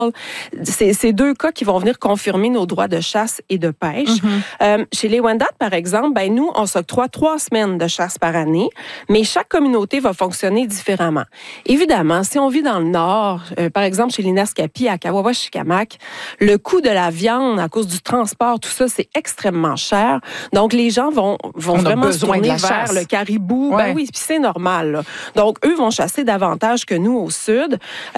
C'est deux cas qui vont venir confirmer nos droits de chasse et de pêche. Chez les Wendat, par exemple, ben nous, on s'octroie 3 semaines de chasse par année, mais chaque communauté va fonctionner différemment. Évidemment, si on vit dans le Nord, par exemple chez les Naskapi, à Kawawa-Shikamak, le coût de la viande à cause du transport, tout ça, c'est extrêmement cher. Donc, les gens vont vraiment se tourner vers le caribou. Ouais. Ben oui, puis c'est normal, là. Donc, eux vont chasser davantage que nous au sud.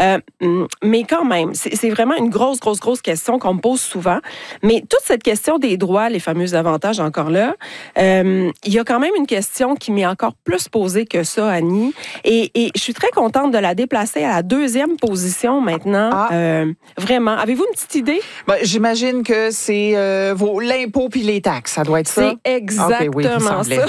Mais quand même, c'est vraiment une grosse question qu'on me pose souvent. Mais toute cette question des droits, les fameux avantages encore là, il y a quand même une question qui m'est encore plus posée que ça, Annie. Et je suis très contente de la déplacer à la 2e position maintenant. Vraiment. Avez-vous une petite idée? Ben, j'imagine que c'est l'impôt puis les taxes. Ça doit être ça? C'est exactement ça.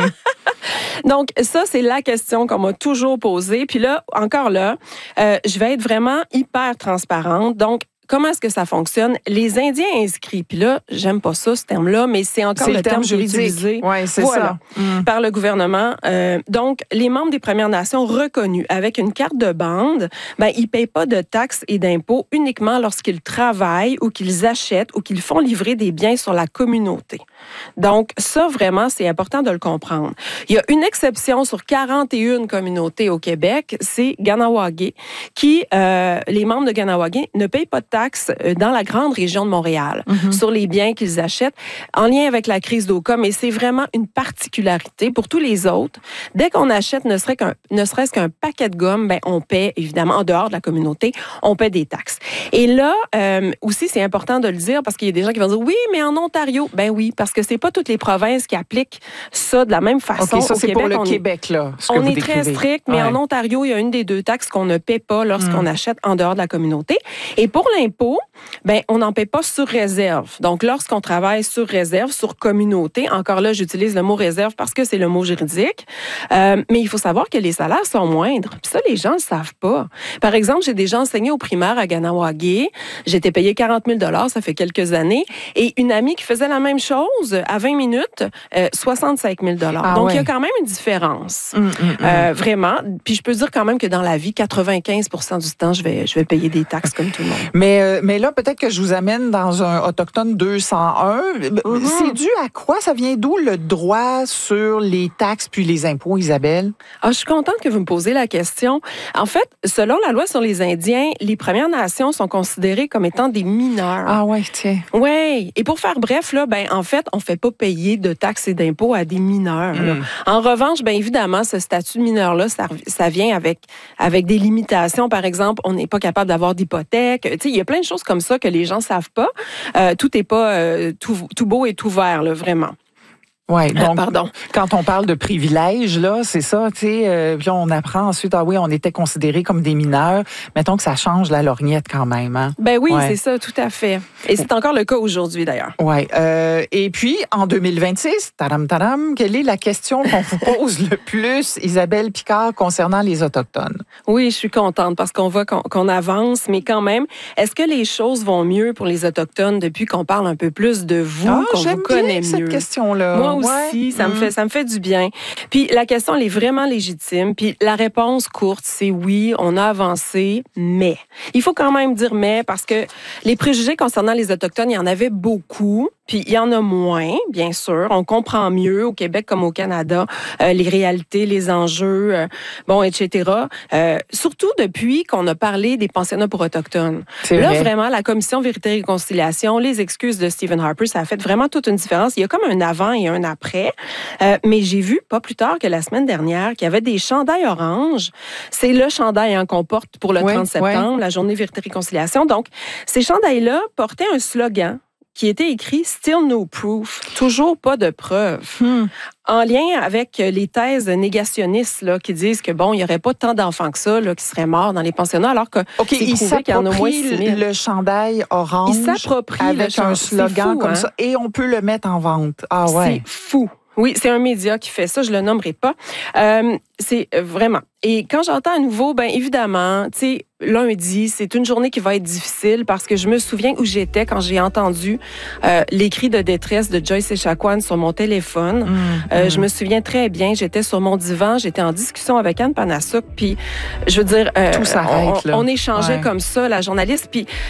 Donc, ça, c'est la question qu'on m'a toujours posée. Puis là, encore là, je vais être vraiment hyper transparente. Donc, comment est-ce que ça fonctionne? Les Indiens inscrits, puis là, j'aime pas ça, ce terme-là, mais c'est encore le terme juridique. utilisé Oui, c'est ça. Par le gouvernement. Donc, les membres des Premières Nations reconnus avec une carte de bande, ben, ils payent pas de taxes et d'impôts uniquement lorsqu'ils travaillent ou qu'ils achètent ou qu'ils font livrer des biens sur la communauté. Donc, ça, vraiment, c'est important de le comprendre. Il y a une exception sur 41 communautés au Québec, c'est Ganawagé, qui, les membres de Ganawagé ne payent pas de taxes dans la grande région de Montréal sur les biens qu'ils achètent en lien avec la crise d'Oka, mais c'est vraiment une particularité. Pour tous les autres, dès qu'on achète ne serait-ce qu'un paquet de gomme, ben, on paie, évidemment, en dehors de la communauté, on paie des taxes. Et là, aussi, c'est important de le dire parce qu'il y a des gens qui vont dire, oui, mais en Ontario, ben oui, parce que c'est pas toutes les provinces qui appliquent ça de la même façon. OK, ça, c'est Québec, pour le Québec, là. On est très strict, mais en Ontario, il y a une des 2 taxes qu'on ne paie pas lorsqu'on achète en dehors de la communauté. Et pour l'impôt, ben, on n'en paie pas sur réserve. Donc, lorsqu'on travaille sur réserve, sur communauté, encore là, j'utilise le mot réserve parce que c'est le mot juridique, mais il faut savoir que les salaires sont moindres. Puis ça, les gens ne le savent pas. Par exemple, j'ai déjà enseigné au primaire à Ganawagé. J'étais payée 40 000 $, ça fait quelques années. Et une amie qui faisait la même chose, à 20 minutes, 65 000 $. Donc, il y a quand même une différence. Vraiment. Puis je peux dire quand même que dans la vie, 95 % du temps, je vais payer des taxes comme tout le monde. Mais là, peut-être que je vous amène dans un Autochtone 201. C'est dû à quoi? Ça vient d'où le droit sur les taxes puis les impôts, Isabelle? Je suis contente que vous me posiez la question. En fait, selon la loi sur les Indiens, les Premières Nations sont considérées comme étant des mineurs. Ah ouais, tiens. Oui. Et pour faire bref, là, ben, en fait, on ne fait pas payer de taxes et d'impôts à des mineurs. En revanche, bien évidemment, ce statut de mineur-là, ça vient avec des limitations. Par exemple, on n'est pas capable d'avoir d'hypothèque. Tu sais, il y a plein de choses comme ça que les gens ne savent pas. Tout n'est pas tout beau et tout vert, là, vraiment. Oui, donc, quand on parle de privilèges, là, c'est ça, tu sais, puis là, on apprend ensuite, ah oui, on était considérés comme des mineurs. Mettons que ça change la lorgnette quand même, hein? Ben oui, c'est ça, tout à fait. Et c'est encore le cas aujourd'hui, d'ailleurs. Oui. Et puis, en 2026, tadam, quelle est la question qu'on vous pose le plus, Isabelle Picard, concernant les Autochtones? Oui, je suis contente parce qu'on voit qu'on avance, mais quand même, est-ce que les choses vont mieux pour les Autochtones depuis qu'on parle un peu plus de vous, qu'on vous connaît mieux? Cette question-là. Moi aussi, ça me fait du bien. Puis la question, elle est vraiment légitime. Puis la réponse courte, c'est oui, on a avancé, mais. Il faut quand même dire mais parce que les préjugés concernant les Autochtones, il y en avait beaucoup. Puis il y en a moins, bien sûr. On comprend mieux au Québec comme au Canada les réalités, les enjeux, etc. Surtout depuis qu'on a parlé des pensionnats pour Autochtones. Là, vraiment, la Commission Vérité et Réconciliation, les excuses de Stephen Harper, ça a fait vraiment toute une différence. Il y a comme un avant et un après. Mais j'ai vu, pas plus tard que la semaine dernière, qu'il y avait des chandails oranges. C'est le chandail qu'on porte pour le 30 septembre, la Journée Vérité et Réconciliation. Donc, ces chandails-là portaient un slogan qui était écrit « Still no proof », toujours pas de preuves, en lien avec les thèses négationnistes là, qui disent que, bon, il n'y aurait pas tant d'enfants que ça là, qui seraient morts dans les pensionnats, alors que c'est prouvé qu'il y en a au moins 6 000. Le chandail orange avec un slogan comme ça, et on peut le mettre en vente. Ah ouais. C'est fou. Oui, c'est un média qui fait ça, je le nommerai pas. C'est vraiment. Et quand j'entends à nouveau, bien évidemment, tu sais, lundi, c'est une journée qui va être difficile parce que je me souviens où j'étais quand j'ai entendu les cris de détresse de Joyce Echaquan sur mon téléphone. Je me souviens très bien, j'étais sur mon divan, j'étais en discussion avec Anne Panasouk, puis je veux dire, tout s'arrête, on échangeait comme ça, la journaliste, puis